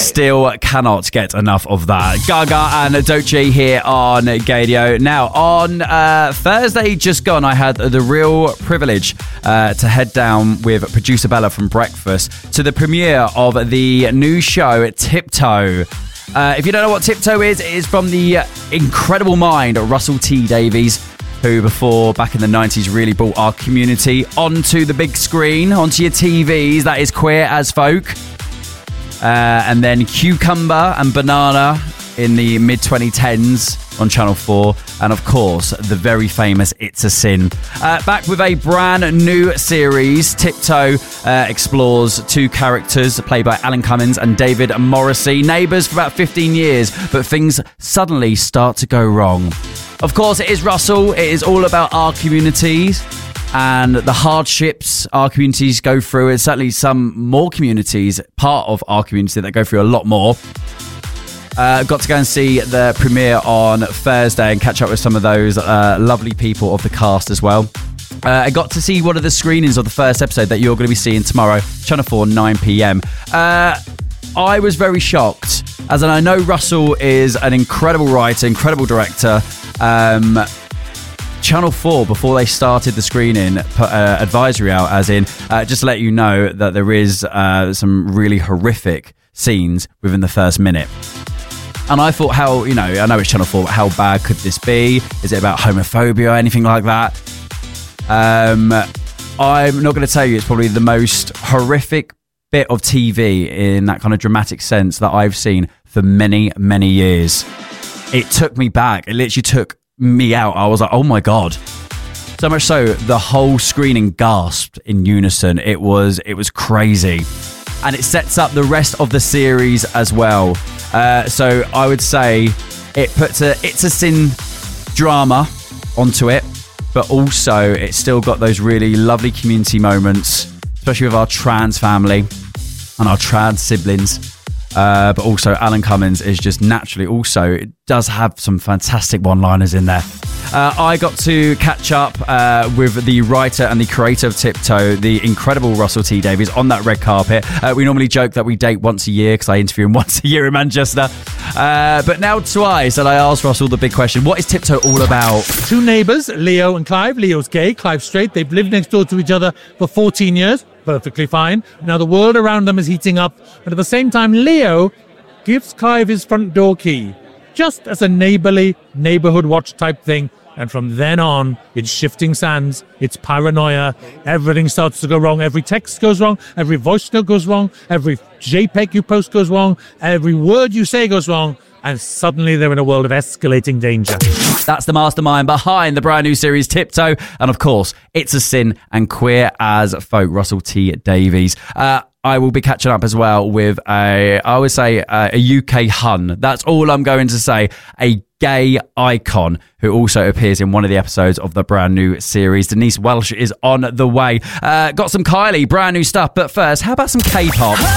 still cannot get enough of that. Gaga and Doechii here on Gaydio. Now, on Thursday just gone, I had the real privilege to head down with producer Bella from Breakfast to the premiere of the new show, Tiptoe. If you don't know what Tiptoe is, it is from the incredible mind Russell T Davies, who before, back in the 90s, really brought our community onto the big screen, onto your TVs. That is Queer as Folk. And then Cucumber and Banana in the mid-2010s on Channel 4. And, of course, the very famous It's a Sin. Back with a brand new series. Tiptoe explores two characters played by Alan Cummins and David Morrissey. Neighbours for about 15 years, but things suddenly start to go wrong. Of course, it is Russell. It is all about our communities and the hardships our communities go through. And certainly some more communities, part of our community, that go through a lot more. Got to go and see the premiere on Thursday and catch up with some of those lovely people of the cast as well. I got to see one of the screenings of the first episode that you're going to be seeing tomorrow, Channel 4, 9 p.m. I was very shocked, as in I know Russell is an incredible writer, incredible director. Channel 4, before they started the screening, put advisory out, as in just to let you know that there is some really horrific scenes within the first minute. And I thought, I know it's Channel 4, but how bad could this be? Is it about homophobia or anything like that? I'm not going to tell you it's probably the most horrific bit of TV in that kind of dramatic sense that I've seen for many, many years. It took me back. It literally took me out. I was like, oh my God. So much so, the whole screening gasped in unison. It was crazy. And it sets up the rest of the series as well. So I would say it puts It's a Sin drama onto it, but also it's still got those really lovely community moments, especially with our trans family and our trans siblings. But also Alan Cummins is just naturally also, it does have some fantastic one-liners in there. I got to catch up with the writer and the creator of Tiptoe, the incredible Russell T Davies, on that red carpet. We normally joke that we date once a year because I interview him once a year in Manchester. But now twice, and I asked Russell the big question, what is Tiptoe all about? Two neighbours, Leo and Clive. Leo's gay, Clive's straight. They've lived next door to each other for 14 years. Perfectly fine. Now the world around them is heating up, but at the same time, Leo gives Clive his front door key, just as a neighbourly neighbourhood watch type thing. And from then on, it's shifting sands, it's paranoia, everything starts to go wrong, every text goes wrong, every voice note goes wrong, every JPEG you post goes wrong, every word you say goes wrong, and suddenly they're in a world of escalating danger. That's the mastermind behind the brand new series Tiptoe, and of course, It's a Sin and Queer as Folk, Russell T Davies. I will be catching up as well with a UK hun. That's all I'm going to say. A gay icon who also appears in one of the episodes of the brand new series. Denise Welch is on the way. Got some Kylie, brand new stuff. But first, how about some K-pop?